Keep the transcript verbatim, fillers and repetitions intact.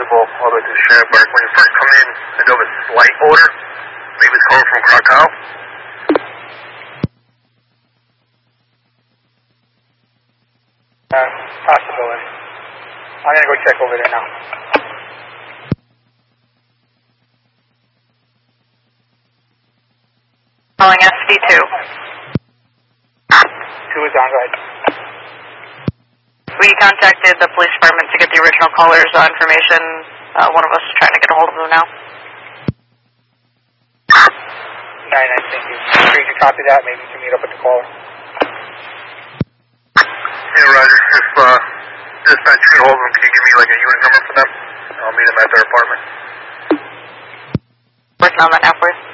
visible all the way to Shannon. When you first come in, I know a slight odor. Maybe it's coming from Krakow. Uh, possibility. I'm gonna go check over there now. Calling S D two. Two is on right. We contacted the police department to get the original caller's uh, information. Uh, one of us is trying to get a hold of them now. Nine, I think you. Did you copy that? Maybe you can meet up with the caller. Yeah, Roger. If uh, dispatch can hold them, can you give me like a unit number for them? I'll meet them at their apartment. Working on that now for you.